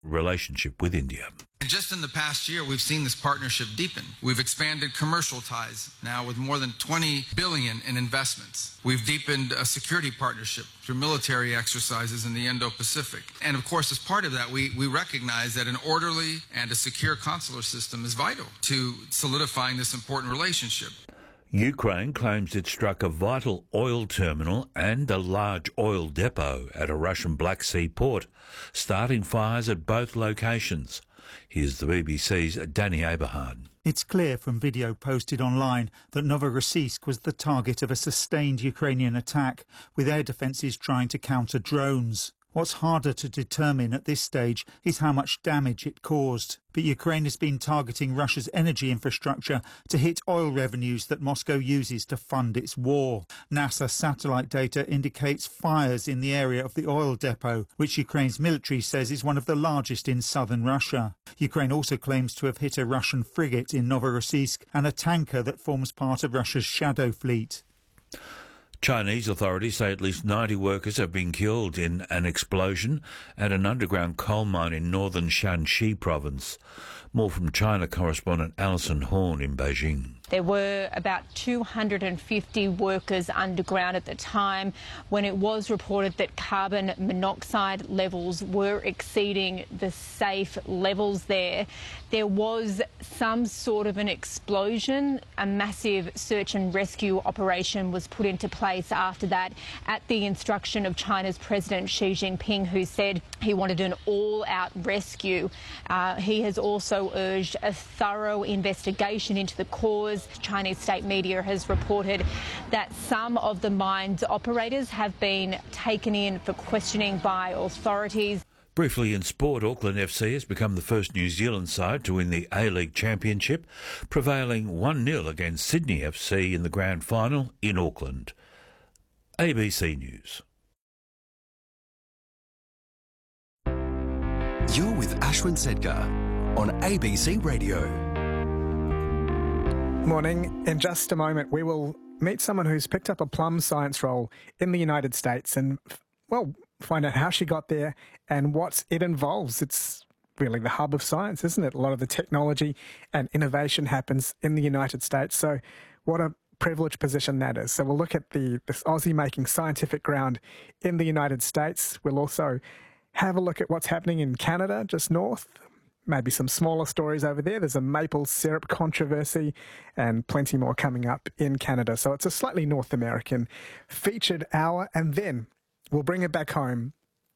relationship with India. And just in the past year, we've seen this partnership deepen. We've expanded commercial ties now with more than $20 billion in investments. We've deepened a security partnership through military exercises in the Indo-Pacific. And of course, as part of that, we recognize that an orderly and a secure consular system is vital to solidifying this important relationship. Ukraine claims it struck a vital oil terminal and a large oil depot at a Russian Black Sea port, starting fires at both locations. Here's the BBC's Danny Aberhard. It's clear from video posted online that Novorossiysk was the target of a sustained Ukrainian attack, with air defences trying to counter drones. What's harder to determine at this stage is how much damage it caused. But Ukraine has been targeting Russia's energy infrastructure to hit oil revenues that Moscow uses to fund its war. NASA satellite data indicates fires in the area of the oil depot, which Ukraine's military says is one of the largest in southern Russia. Ukraine also claims to have hit a Russian frigate in Novorossiysk and a tanker that forms part of Russia's Shadow Fleet. Chinese authorities say at least 90 workers have been killed in an explosion at an underground coal mine in northern Shanxi province. More from China correspondent Alison Horn in Beijing. There were about 250 workers underground at the time when it was reported that carbon monoxide levels were exceeding the safe levels there. There was some sort of an explosion. A massive search and rescue operation was put into place after that at the instruction of China's President Xi Jinping, who said he wanted an all-out rescue. He has also urged a thorough investigation into the cause. Chinese state media has reported that some of the mine's operators have been taken in for questioning by authorities. Briefly in sport, Auckland FC has become the first New Zealand side to win the A-League Championship, prevailing 1-0 against Sydney FC in the grand final in Auckland. ABC News. You're with Ashwin Sedgar on ABC Radio. Morning. In just a moment, we will meet someone who's picked up a plum science role in the United States and, well, find out how she got there and what it involves. It's really the hub of science, isn't it? A lot of the technology and innovation happens in the United States. So what a privileged position that is. So we'll look at this Aussie making scientific ground in the United States. We'll also have a look at what's happening in Canada, just north. Maybe some smaller stories over there. There's a maple syrup controversy and plenty more coming up in Canada. So it's a slightly North American featured hour. And then we'll bring it back home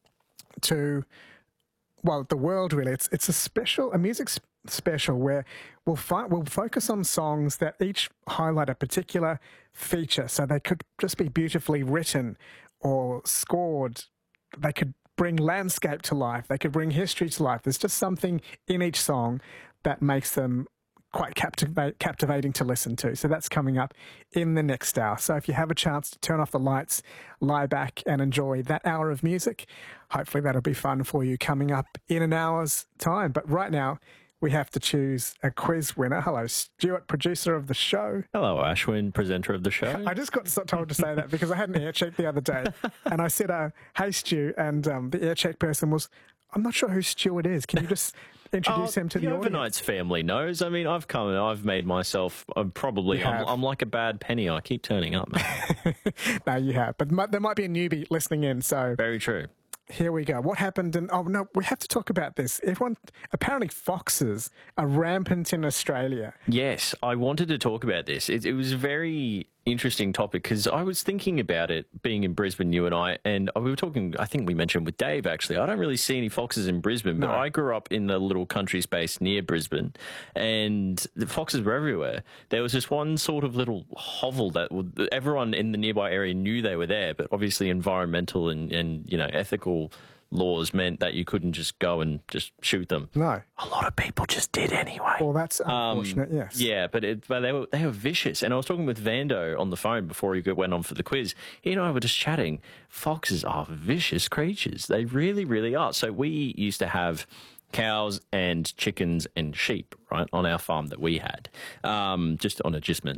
to, well, the world really. It's a music special where we'll focus on songs that each highlight a particular feature. So they could just be beautifully written or scored. They could bring landscape to life. They could bring history to life. There's just something in each song that makes them quite captivating to listen to. So that's coming up in the next hour. So if you have a chance to turn off the lights, lie back and enjoy that hour of music, hopefully that'll be fun for you coming up in an hour's time. But right now, we have to choose a quiz winner. Hello, Stuart, producer of the show. Hello, Ashwin, presenter of the show. I just got told to say that because I had an air check the other day and I said, hey, Stu, and the air check person was, I'm not sure who Stuart is. Can you just introduce him to the audience? Overnight's family knows. I mean, I've made myself, I'm like a bad penny. I keep turning up. No, you have. But there might be a newbie listening in, so. Very true. Here we go. What happened? Oh, no, we have to talk about this. Apparently foxes are rampant in Australia. Yes, I wanted to talk about this. It was a very interesting topic because I was thinking about it being in Brisbane, you and we were talking, I think we mentioned with Dave actually, I don't really see any foxes in Brisbane, but I grew up in a little country space near Brisbane and the foxes were everywhere. There was this one sort of little hovel that everyone in the nearby area knew they were there, but obviously environmental and ethical laws meant that you couldn't just go and just shoot them. No. A lot of people just did anyway. Well, that's unfortunate, yes. Yeah, but they were vicious. And I was talking with Vando on the phone before he went on for the quiz. He and I were just chatting. Foxes are vicious creatures. They really, really are. So we used to have cows and chickens and sheep, right, on our farm that we had, just on adjustment.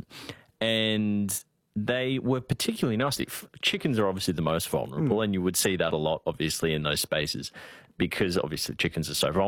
And they were particularly nasty. Chickens are obviously the most vulnerable, and you would see that a lot, obviously, in those spaces. because obviously chickens are so vulnerable.